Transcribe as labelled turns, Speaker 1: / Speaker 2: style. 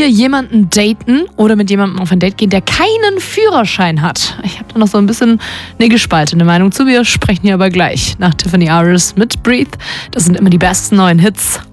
Speaker 1: ihr jemanden daten oder mit jemandem auf ein Date gehen, der keinen Führerschein hat? Ich habe da noch so ein bisschen eine gespaltene Meinung zu. Wir sprechen hier aber gleich nach Tiffany Aris mit Breathe. Das sind immer die besten neuen Hits.